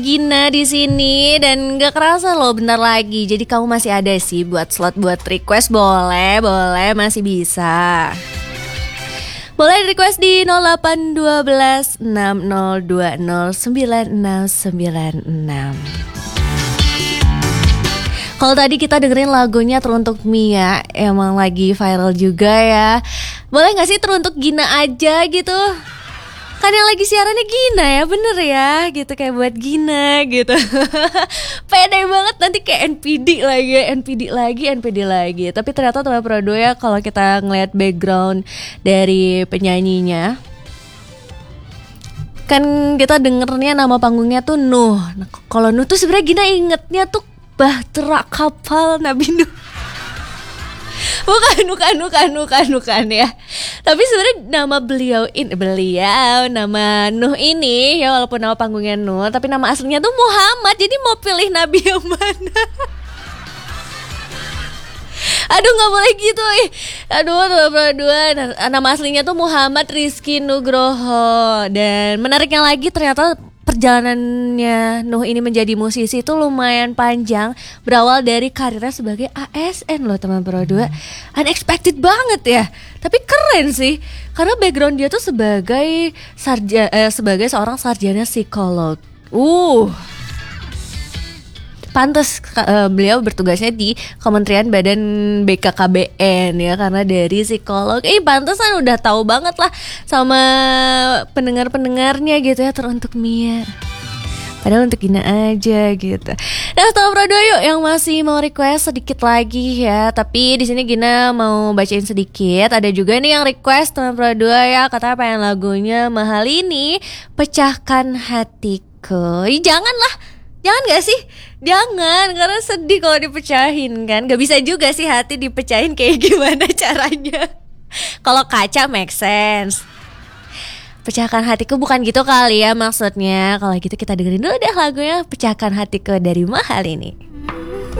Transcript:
Gina di sini dan gak kerasa loh bentar lagi. Jadi kamu masih ada sih buat slot buat request, boleh masih bisa. Boleh request di 0812 6020 9696. Kalau tadi kita dengerin lagunya Teruntuk Mia, emang lagi viral juga ya. Boleh gak sih Teruntuk Gina aja gitu? Kan yang lagi siarannya Gina ya, bener ya gitu, kayak buat Gina gitu. Pede banget, nanti kayak NPD lagi. Tapi ternyata teman Prodo ya, kalau kita ngeliat background dari penyanyinya, kan kita dengernya nama panggungnya tuh Nuh. Nah, kalau Nuh tuh sebenarnya Gina ingetnya tuh Bahtera kapal Nabi Nuh. Bukan ya. Tapi sebenarnya nama nama Nuh ini ya, walaupun nama panggungnya Nuh, tapi nama aslinya tuh Muhammad. Jadi mau pilih nabi yang mana? Aduh, nggak boleh gitu. Nama aslinya tuh Muhammad Rizky Nugroho. Dan menariknya lagi, ternyata perjalanannya Nuh ini menjadi musisi itu lumayan panjang. Berawal dari karirnya sebagai ASN loh teman Pro 2. Unexpected banget ya. Tapi keren sih, karena background dia tuh sebagai seorang sarjana psikolog. Pantes beliau bertugasnya di Kementerian Badan BKKBN ya, karena dari psikolog. Pantesan udah tahu banget lah sama pendengar-pendengarnya gitu ya, Teruntuk Mia. Padahal untuk Gina aja gitu. Nah, Teman Pro 2 yuk yang masih mau request sedikit lagi ya. Tapi di sini Gina mau bacain sedikit. Ada juga nih yang request Teman Pro 2 ya, katanya pengen lagunya Mahal Ini, Pecahkan Hatiku. Jangan gak sih? Jangan, karena sedih kalau dipecahin kan. Gak bisa juga sih hati dipecahin, kayak gimana caranya. Kalau kaca make sense. Pecahkan Hatiku bukan gitu kali ya maksudnya. Kalau gitu kita dengerin dulu deh lagunya Pecahkan Hatiku dari Mahal Ini.